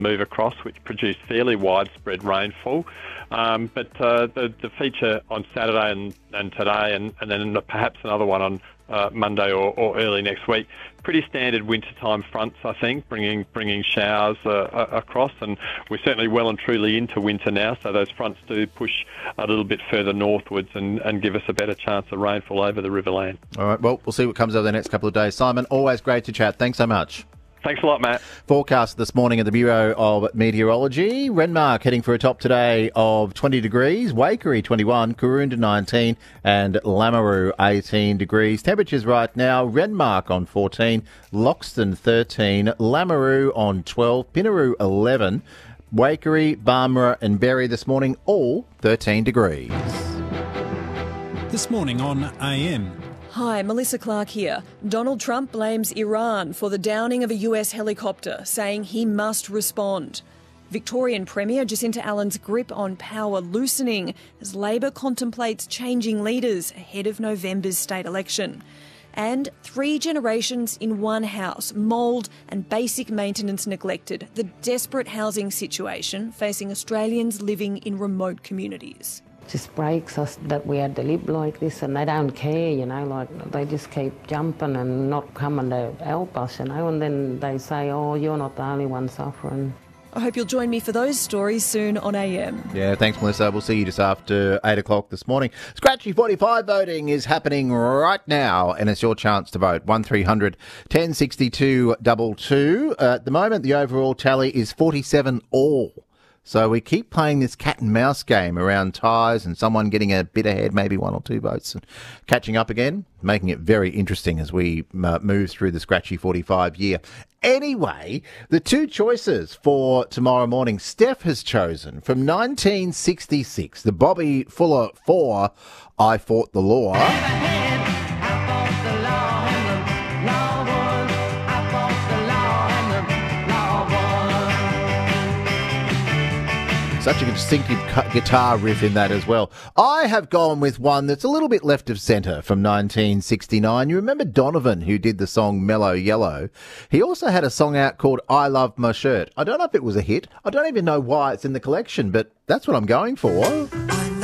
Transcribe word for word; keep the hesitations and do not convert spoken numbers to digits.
move across, which produced fairly widespread rainfall. Um, but uh, the, the feature on Saturday and, and today, and, and then perhaps another one on uh, Monday or, or early next week, pretty standard wintertime fronts, I think, bringing bringing showers uh, across. And we're certainly well and truly into winter now, so those fronts do push a little bit further northwards and, and give us a better chance of rainfall over the Riverland. All right, well, we'll see what comes over the next couple of days. Simon, always great to chat. Thanks so much. Thanks a lot, Matt. Forecast this morning at the Bureau of Meteorology. Renmark heading for a top today of twenty degrees, Waikerie twenty-one, Karoonda nineteen and Lameroo eighteen degrees. Temperatures right now, Renmark on fourteen, Loxton thirteen, Lameroo on twelve, Pinnaroo eleven, Waikerie, Barmera and Berry this morning, all thirteen degrees. This morning on A M. Hi, Melissa Clark here. Donald Trump blames Iran for the downing of a U S helicopter, saying he must respond. Victorian Premier Jacinta Allen's grip on power loosening as Labor contemplates changing leaders ahead of November's state election. And three generations in one house, mould and basic maintenance neglected, the desperate housing situation facing Australians living in remote communities. Just breaks us that we had to live like this, and they don't care, you know, like they just keep jumping and not coming to help us, you know, and then they say, oh, you're not the only one suffering. I hope you'll join me for those stories soon on A M. Yeah, thanks, Melissa. We'll see you just after eight o'clock this morning. Scratchy forty-five voting is happening right now, and it's your chance to vote. one three hundred ten sixty-two two two. Uh, at the moment, the overall tally is forty-seven all. So we keep playing this cat and mouse game around ties and someone getting a bit ahead, maybe one or two votes, and catching up again, making it very interesting as we uh, move through the Scratchy forty-five year. Anyway, the two choices for tomorrow morning, Steph has chosen from nineteen sixty-six, the Bobby Fuller four, I Fought the Law. Such a distinctive guitar riff in that as well. I have gone with one that's a little bit left of centre from nineteen sixty-nine. You remember Donovan, who did the song Mellow Yellow? He also had a song out called I Love My Shirt. I don't know if it was a hit. I don't even know why it's in the collection, but that's what I'm going for.